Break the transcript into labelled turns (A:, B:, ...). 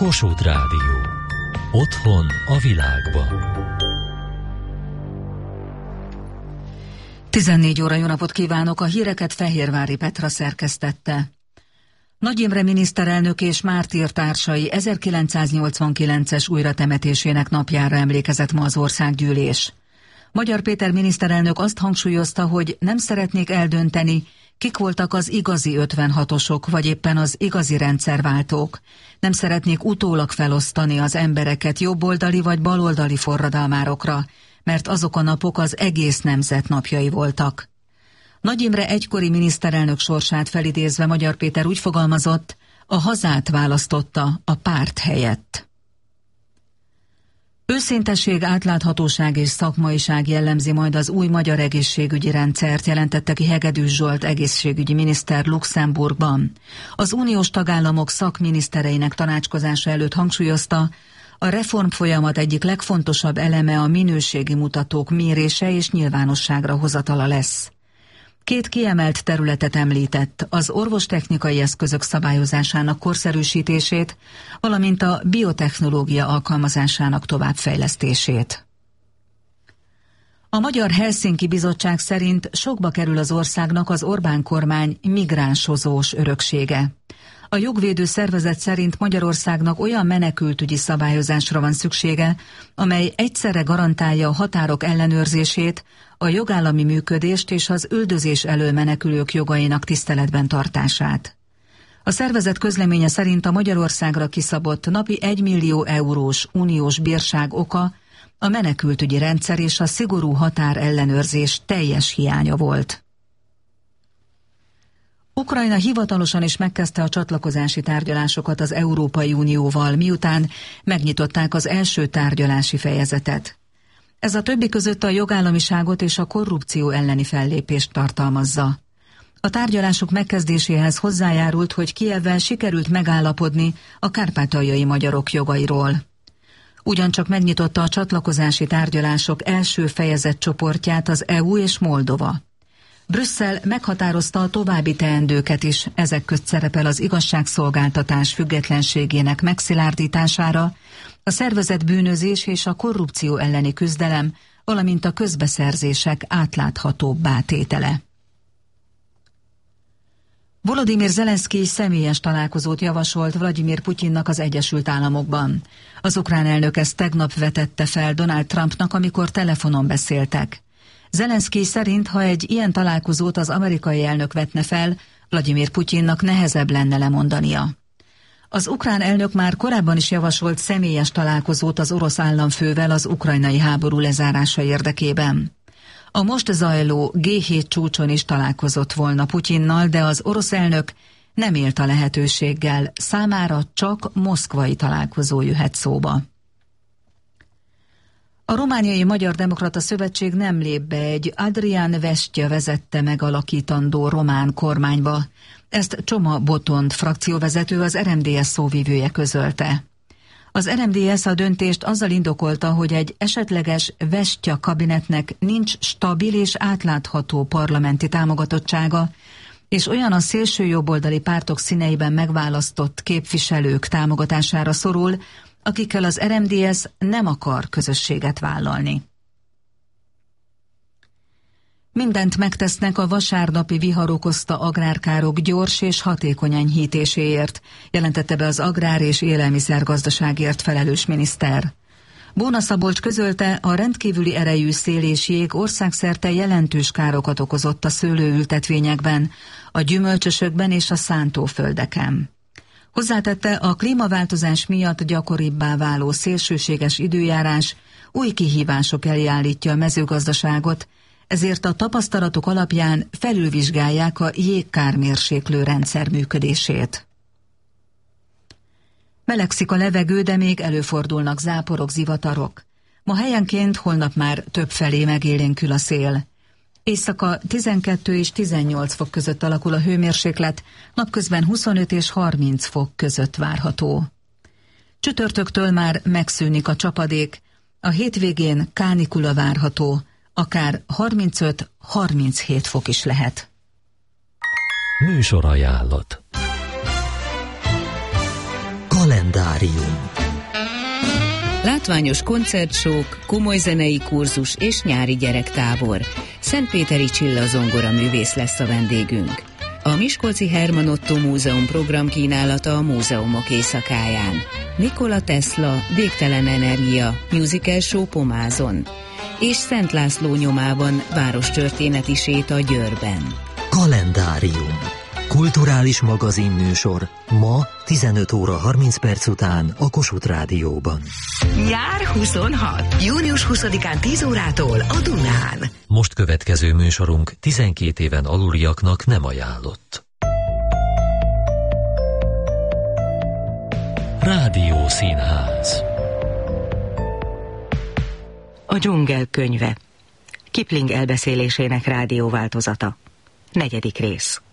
A: Kossuth Rádió. Otthon a világban.
B: 14 óra, jó napot kívánok! A híreket Fehérvári Petra szerkesztette. Nagy Imre miniszterelnök és mártírtársai 1989-es újratemetésének napjára emlékezett ma az országgyűlés. Magyar Péter miniszterelnök azt hangsúlyozta, hogy nem szeretnék eldönteni, kik voltak az igazi 56-osok, vagy éppen az igazi rendszerváltók. Nem szeretnék utólag felosztani az embereket jobboldali vagy baloldali forradalmárokra, mert azok a napok az egész nemzet napjai voltak. Nagy Imre egykori miniszterelnök sorsát felidézve Magyar Péter úgy fogalmazott, a hazát választotta a párt helyett. Őszintesség, átláthatóság és szakmaiság jellemzi majd az új magyar egészségügyi rendszert, jelentette ki Hegedűs Zsolt egészségügyi miniszter Luxemburgban. Az uniós tagállamok szakminisztereinek tanácskozása előtt hangsúlyozta, a reformfolyamat egyik legfontosabb eleme a minőségi mutatók mérése és nyilvánosságra hozatala lesz. Két kiemelt területet említett, az orvostechnikai eszközök szabályozásának korszerűsítését, valamint a biotechnológia alkalmazásának továbbfejlesztését. A Magyar Helsinki Bizottság szerint sokba kerül az országnak az Orbán kormány migránshozós öröksége. A jogvédő szervezet szerint Magyarországnak olyan menekültügyi szabályozásra van szüksége, amely egyszerre garantálja a határok ellenőrzését, a jogállami működést és az üldözés elől menekülők jogainak tiszteletben tartását. A szervezet közleménye szerint a Magyarországra kiszabott napi 1 millió eurós uniós bírság oka a menekültügyi rendszer és a szigorú határ ellenőrzés teljes hiánya volt. Ukrajna hivatalosan is megkezdte a csatlakozási tárgyalásokat az Európai Unióval, miután megnyitották az első tárgyalási fejezetet. Ez a többi között a jogállamiságot és a korrupció elleni fellépést tartalmazza. A tárgyalások megkezdéséhez hozzájárult, hogy Kijevvel sikerült megállapodni a kárpátaljai magyarok jogairól. Ugyancsak megnyitotta a csatlakozási tárgyalások első fejezetcsoportját az EU és Moldova. Brüsszel meghatározta a további teendőket is, ezek közt szerepel az igazságszolgáltatás függetlenségének megszilárdítására, a szervezett bűnözés és a korrupció elleni küzdelem, valamint a közbeszerzések átláthatóbbá tétele. Volodymyr Zelenszkij személyes találkozót javasolt Vladimir Putyinnak az Egyesült Államokban. Az ukrán elnök ezt tegnap vetette fel Donald Trumpnak, amikor telefonon beszéltek. Zelenszkij szerint, ha egy ilyen találkozót az amerikai elnök vetne fel, Vladimir Putyinnak nehezebb lenne lemondania. Az ukrán elnök már korábban is javasolt személyes találkozót az orosz államfővel az ukrajnai háború lezárása érdekében. A most zajló G7 csúcson is találkozott volna Putyinnal, de az orosz elnök nem élt a lehetőséggel, számára csak moszkvai találkozó jöhet szóba. A Romániai Magyar Demokrata Szövetség nem lép be egy Adrian Vestya vezette megalakítandó román kormányba. Ezt Csoma Botond frakcióvezető, az RMDSZ szóvivője közölte. Az RMDSZ a döntést azzal indokolta, hogy egy esetleges Vestya kabinetnek nincs stabil és átlátható parlamenti támogatottsága, és olyan a szélsőjobboldali pártok színeiben megválasztott képviselők támogatására szorul, akikkel az RMDSZ nem akar közösséget vállalni. Mindent megtesznek a vasárnapi vihar okozta agrárkárok gyors és hatékony enyhítéséért, jelentette be az agrár- és élelmiszergazdaságért felelős miniszter. Bóna Szabolcs közölte, a rendkívüli erejű szél és jég országszerte jelentős károkat okozott a szőlőültetvényekben, a gyümölcsösökben és a szántóföldeken. Hozzátette, a klímaváltozás miatt gyakoribbá váló szélsőséges időjárás új kihívások elé állítja a mezőgazdaságot, ezért a tapasztalatok alapján felülvizsgálják a jégkármérséklő rendszer működését. Melegszik a levegő, de még előfordulnak záporok, zivatarok. Ma helyenként, holnap már többfelé megélénkül a szél. Éjszaka 12 és 18 fok között alakul a hőmérséklet, napközben 25 és 30 fok között várható. Csütörtöktől már megszűnik a csapadék, a hétvégén kánikula várható, akár 35-37 fok is lehet.
A: Műsorajánlat. Kalendár Kalendárium.
C: Látványos koncertsók, komoly zenei kurzus és nyári gyerektábor. Szentpéteri Csilla zongora művész lesz a vendégünk. A Miskolci Herman Otto Múzeum programkínálata a múzeumok éjszakáján. Nikola Tesla, Végtelen energia, musical show Pomázon. És Szent László nyomában várostörténeti séta Győrben.
A: Kalendárium. Kulturális magazinműsor ma 15 óra 30 perc után a Kossuth Rádióban.
D: Nyár 26. Június 20-án 10 órától a Dunán.
A: Most következő műsorunk 12 éven aluliaknak nem ajánlott. Rádiószínház.
E: A dzsungel könyve. Kipling elbeszélésének rádióváltozata. 4. rész.